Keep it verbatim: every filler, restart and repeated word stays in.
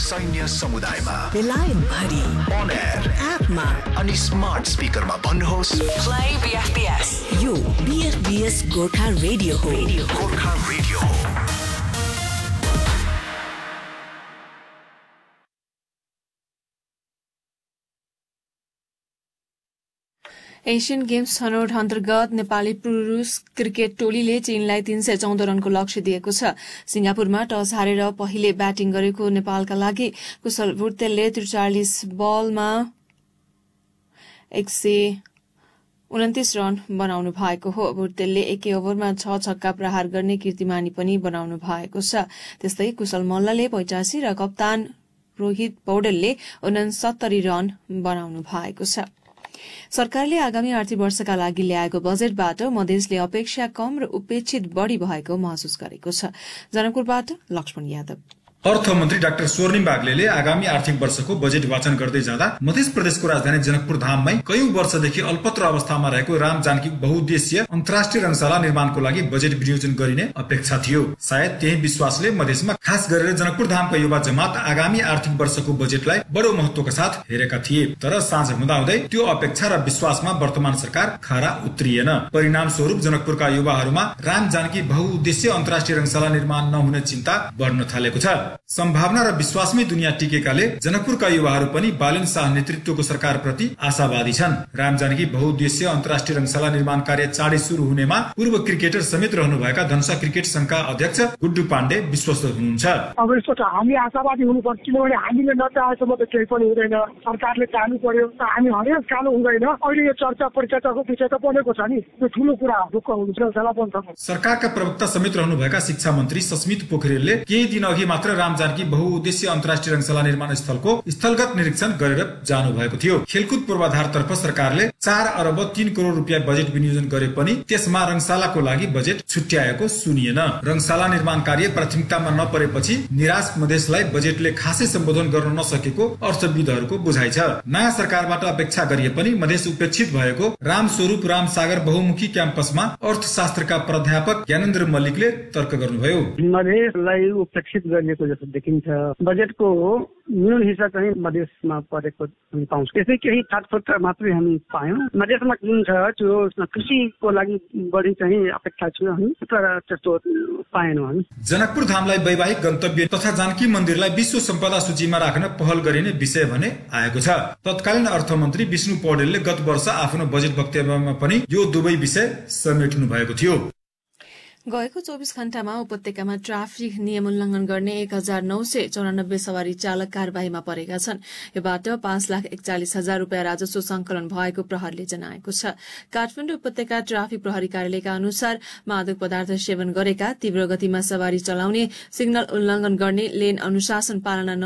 सैन्य समुदायमा, बेलायत भरि, अन एयर, एपमा अनि स्मार्ट स्पिकरमा भन्नुहोस् play B F B S। यो B F B S Gorkha radio हो। गोर्खा रेडियो हो। एशियन गेम्स छनौट अन्तर्गत नेपाली पुरुष क्रिकेट टोलीले चीनलाई तीन सय चौध रनको लक्ष्य दिएको छ। सिंगापुरमा टस हारेर पहिले ब्याटिङ गरेको नेपालका लागि कुशल भुर्तेलले त्रिचालिस बलमा एक सय उन्तिस रन बनाउनु भएको हो। भुर्तेलले एकै ओभरमा छ छक्का प्रहार गर्ने कीर्तिमानी पनि बनाउनु भएको छ। त्यस्तै कुशल मल्लले पचासी र कप्तान रोहित पौडेलले उनसत्तरी रन बनाउनु भएको छ। सरकारले आगामी आर्थिक वर्षका लागि ल्याएको बजेटबाट मधेसले अपेक्षा कम र उपेक्षित बढ़ी भएको महसुस गरेको छ। जनकपुरबाट लक्ष्मण यादव। अर्थमन्त्री डाक्टर स्वर्णिम बागलेले आगामी आर्थिक वर्षको बजेट वाचन गर्दै जाँदा मध्य प्रदेशको राजधानी जनकपुर धाममै कयौं वर्षदेखि अल्पत्र अवस्थामा रहेको राम जानकी बहुउद्देश्य अन्तर्राष्ट्रिय रंगशाला निर्माणको लागि बजेट विनियोजन गरिने अपेक्षा थियो। सायद त्यही विश्वासले मधेसमा खास गरेर जनकपुर धामका युवा जमात आगामी आर्थिक वर्षको बजेटलाई बडो महत्वका साथ हेरेका थिए। तर साँझ हुँदाहुँदै त्यो अपेक्षा र विश्वासमा वर्तमान सरकार खरा उत्रिएन। परिणाम स्वरूप जनकपुरका युवाहरूमा राम जानकी बहुउद्देश्य अन्तर्राष्ट्रिय रंगशाला निर्माण नहुने चिन्ता बढ्न थालेको छ। सम्भावना र विश्वासमै दुनियाँ टिकेकाले जनकपुरका युवाहरू पनि बालेन शाह नेतृत्वको सरकारप्रति आशावादी छन्। राम जानकी बहुउद्देश्य अन्तर्राष्ट्रिय रंगशाला निर्माण कार्य चाँडै शुरू हुनेमा पूर्व क्रिकेटर समेत रहनुभएका धनुषा क्रिकेट संघका अध्यक्ष गुड्डु पाण्डे विश्वस्त हुनुहुन्छ। अब यस्तो छ, हामी आशावादी हुनुपर्छ, किनभने हामीले नचाहेसम्म त केही पनि हुँदैन। सरकारले चाहनु पर्यो, हामी हरेक चाहनु हुँदैन। अहिले यो चर्चा परिचर्चाको विषय त बनेको छ नि, त्यो ठुलो कुरा ढुक्क हुन्छ। सरकारका प्रवक्ता समेत रहनुभएका शिक्षा मन्त्री सस्मित पोखरेलले केही दिन अघि मात्र राम जानकी बहुउद्देश्य अन्तर्राष्ट्रिय रंगशाला निर्माण स्थलको स्थलगत निरीक्षण गरेर जानु भएको थियो। खेलकुद पूर्वाधारतर्फ सरकारले चार अरब तीन करोड़ रुपियाँ बजेट विनियोजन गरे पनि त्यसमा रंगशालाको लागि बजेट छुट्याएको सुनिएन। रंगशाला निर्माण कार्य प्राथमिकतामा नपरेपछि निराश मधेसलाई बजेटले खासै सम्बोधन गर्न नसकेको अर्थविदहरूको बुझाइ छ। नयाँ सरकारबाट अपेक्षा गरिए पनि मधेस उपेक्षित भएको राम स्वरूप राम सागर बहुमुखी क्याम्पसमा अर्थशास्त्रका प्राध्यापक ज्ञानेन्द्र मल्लिकले तर्क गर्नुभयो। मधेसलाई उपेक्षित गरिएको जस्तो देखिन्छ। बजेटको न्यून हिस्सा चाहिँ मधेसमा परेको हामी पाउँछ। त्यसै केही छाटफुट मात्रै हामी पायौँ। मधेसमा जुन छ त्यो कृषिको लागि बढी चाहिँ अपेक्षा छ हामी, तर त्यस्तो पाएनौँ हामी। जनकपुर धामलाई वैवाहिक गन्तव्य तथा जानकी मन्दिरलाई विश्व सम्पदा सूचीमा राख्न पहल गरिने विषय भने आएको छ। तत्कालीन अर्थमन्त्री विष्णु पौडेलले गत वर्ष आफ्नो बजेट वक्तव्यमा पनि यो दुवै विषय समेट्नु भएको थियो। गएको चौबिस घण्टामा उपत्यकामा ट्राफिक नियम उल्लंघन गर्ने एक हजार नौ सय चौरानब्बे सवारी चालक कार्यवाहीमा परेका छन्। योबाट पाँच लाख एकचालिस हजार रूपियाँ राजस्व संकलन भएको प्रहरीले जनाएको छ। काठमाडौँ उपत्यका ट्राफिक प्रहरी कार्यालयका अनुसार मादक पदार्थ सेवन गरेका, तीव्र गतिमा सवारी चलाउने, सिग्नल उल्लंघन गर्ने, लेन अनुशासन पालना